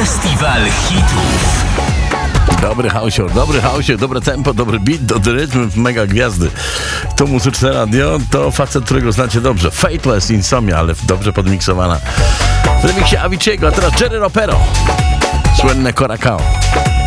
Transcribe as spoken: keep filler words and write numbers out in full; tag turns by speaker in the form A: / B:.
A: Festiwal hitów.
B: Dobry hausior, dobry hausior, dobre tempo, dobry beat, dobry rytm, mega gwiazdy. To Muzyczne Radio, to facet, którego znacie dobrze. Fateless, Insomnia, ale dobrze podmiksowana. W remiksie Avicii'ego, a teraz Jerry Ropero. Słynne Curacao.